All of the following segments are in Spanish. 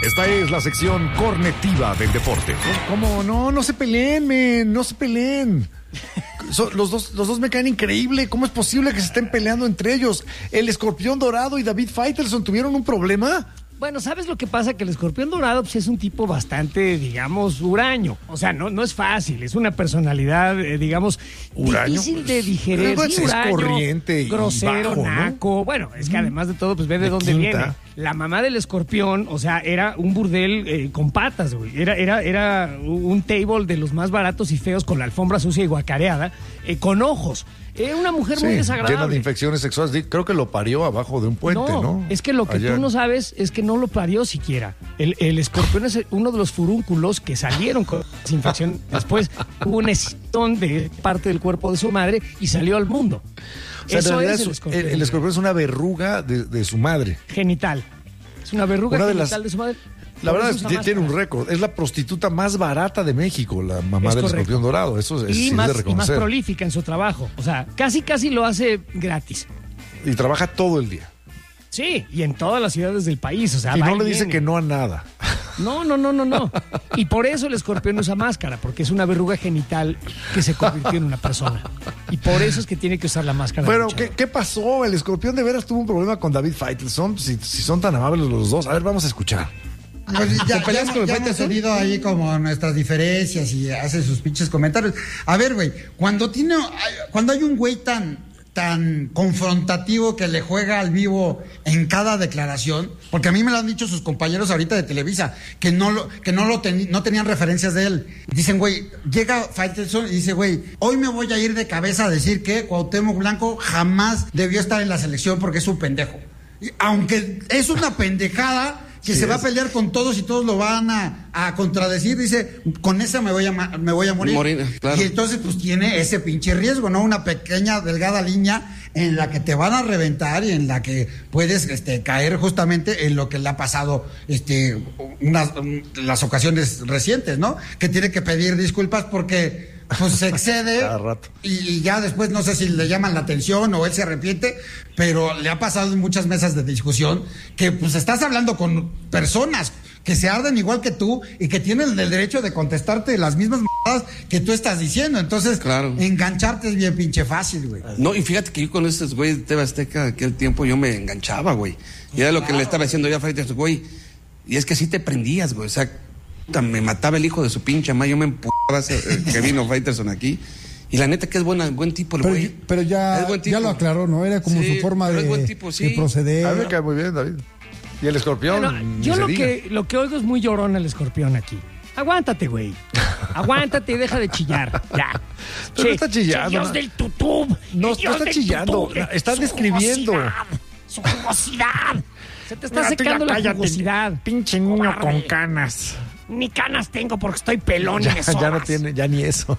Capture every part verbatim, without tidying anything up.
Esta es la sección cornetiva del deporte. ¿Cómo? No, no se peleen, men, no se peleen. So, los, dos, los dos me caen increíble. ¿Cómo es posible que se estén peleando entre ellos? ¿El Escorpión Dorado y David Faitelson tuvieron un problema? Bueno, ¿sabes lo que pasa? Que el Escorpión Dorado pues, es un tipo bastante, digamos, huraño. O sea, no, no es fácil. Es una personalidad, eh, digamos, ¿Huraño? Difícil de digerir. Pues, Sí, es huraño, corriente y grosero, bajo, ¿no? naco. Bueno, es que además de todo, pues ve de, De dónde quinta. viene. La mamá del Escorpión, o sea, era un burdel eh, con patas, güey. Era, era, era un table de los más baratos y feos con la alfombra sucia y guacareada, eh, con ojos. Era una mujer Sí, muy desagradable. llena de infecciones sexuales. Sí, creo que lo parió abajo de un puente, ¿no? No, es que lo que Allá. tú no sabes es que no lo parió siquiera. El, el escorpión es uno de los furúnculos que salieron con esa infección. Después hubo un escitón de parte del cuerpo de su madre y salió al mundo. O sea, en Eso realidad es el es- escorpión. el, el escorpión es una verruga de, de su madre. Genital. Es una verruga Una de genital las- de su madre. La Por verdad eso es usa que tiene un máscara. récord. Es la prostituta más barata de México, la mamá Es del correcto. escorpión dorado. Eso es, sí Y es más, de y más reconocer. prolífica en su trabajo. O sea, casi casi lo hace gratis. Y trabaja todo el día. Sí, y en todas las ciudades del país. O sea, Y va no le dice viene. que no a nada. No, no, no, no, no. Y por eso el escorpión usa máscara, porque es una verruga genital que se convirtió en una persona. Y por eso es que tiene que usar la máscara. Bueno, de ¿qué, ¿qué pasó? El escorpión de veras tuvo un problema con David Faitelson. Si, si son tan amables los dos. A ver, vamos a escuchar. Pues ya, ¿Te peleas ya- con el ya Faitelson? hemos tenido ahí como nuestras diferencias y hace sus pinches comentarios. A ver, güey, cuando tiene, cuando hay un güey tan, tan confrontativo que le juega al vivo en cada declaración, porque a mí me lo han dicho sus compañeros ahorita de Televisa, que no lo, que no lo teni- no tenían referencias de él. Dicen, güey, llega Faitelson y dice, güey, hoy me voy a ir de cabeza a decir que Cuauhtémoc Blanco jamás debió estar en la selección porque es un pendejo. Y aunque es una pendejada, que Sí se va es. a pelear con todos y todos lo van a, a contradecir, dice, con esa me voy a ma- me voy a morir. Morir, claro. Y entonces pues tiene ese pinche riesgo, ¿no? Una pequeña, delgada línea en la que te van a reventar y en la que puedes este, caer justamente en lo que le ha pasado este, unas, um, las ocasiones recientes, ¿no? Que tiene que pedir disculpas porque pues se excede Cada rato. y, y ya después no sé si le llaman la atención o él se arrepiente, pero le ha pasado en muchas mesas de discusión que pues estás hablando con personas que se arden igual que tú y que tienen el derecho de contestarte las mismas mamadas que tú estás diciendo. Entonces, Claro. engancharte es bien pinche fácil, güey. No, y fíjate que yo con estos güeyes de T V Azteca de aquel tiempo yo me enganchaba, güey. Y era lo que le estaba diciendo yo a Faitelson, güey. Y es que sí te prendías, güey. O sea, puta, me mataba el hijo de su pinche madre. Yo me empujaba ese, eh, que vino Faitelson aquí. Y la neta que es buena, buen tipo el Pero, güey. pero ya, Es buen tipo. ya lo aclaró, ¿no? Era como Sí, su forma pero de, es buen tipo, sí. de proceder. A mí me cae muy bien, David. Y el escorpión. Bueno, ni yo se lo diga. que, lo que oigo es muy llorón el escorpión aquí. Aguántate, güey. Aguántate y deja de chillar. Ya. Pero no está chillando, Dios ¿no? del tutub. No, el Dios no está del chillando, tutub, la- está su describiendo. jugosidad, Su jugosidad. Se te está Mira, tú ya secando la cállate, jugosidad. Pinche niño Cobarde. con canas. Ni canas tengo porque estoy pelón y Ya, me ya no sobras. tiene, ya ni eso.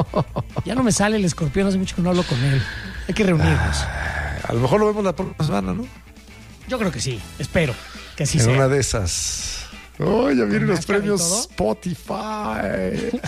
Ya no me sale el escorpión, hace mucho que no hablo con él. Hay que reunirnos. A lo mejor lo vemos la próxima semana, ¿no? Yo creo que sí, espero que así en sea. una de esas. Oh, ya vienen los máscara y premios todo? Spotify.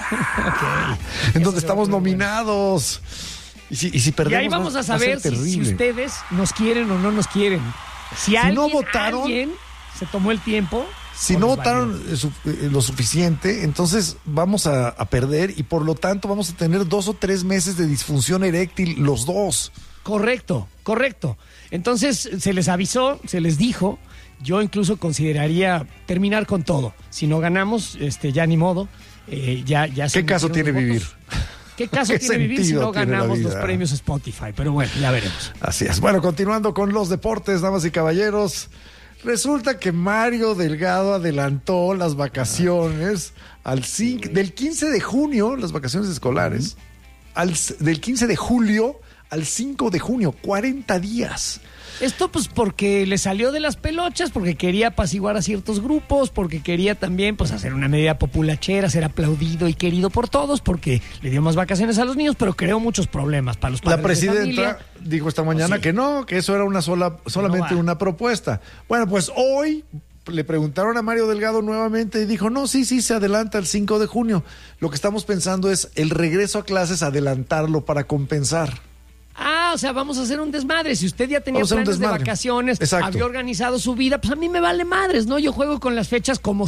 En donde estamos nominados. Y si, y si Y perdemos, ahí vamos va- a va saber ser si, si terrible. ustedes nos quieren o no nos quieren. Si, alguien, no votaron- alguien se tomó el tiempo. Si o no nos votaron valió. eh, su- eh, lo suficiente, entonces vamos a, a perder y por lo tanto vamos a tener dos o tres meses de disfunción eréctil los dos. Correcto, correcto. Entonces se les avisó, se les dijo. Yo incluso consideraría terminar con todo. Si no ganamos, este, ya ni modo. Eh, ya, ya se ¿Qué caso emitieron tiene los vivir? votos. ¿Qué caso ¿Qué tiene vivir si sentido no tiene la ganamos los vida? premios Spotify? Pero bueno, ya veremos. Así es. Bueno, continuando con los deportes, damas y caballeros. Resulta que Mario Delgado adelantó las vacaciones al cinco, del quince de junio, las vacaciones escolares, al, del quince de julio al cinco de junio, cuarenta días. Esto pues porque le salió de las pelochas, porque quería apaciguar a ciertos grupos, porque quería también pues hacer una medida populachera, ser aplaudido y querido por todos, porque le dio más vacaciones a los niños, pero creó muchos problemas para los padres La presidenta de familia. dijo esta mañana Oh, sí. que no, que eso era una sola, solamente va. una propuesta. Bueno, pues hoy le preguntaron a Mario Delgado nuevamente y dijo, no, sí, sí, se adelanta el cinco de junio. Lo que estamos pensando es el regreso a clases, adelantarlo para compensar. Ah, o sea, vamos a hacer un desmadre. Si usted ya tenía Vamos a hacer un planes de desmadre. vacaciones, Exacto. había organizado su vida, pues a mí me vale madres, ¿no? Yo juego con las fechas como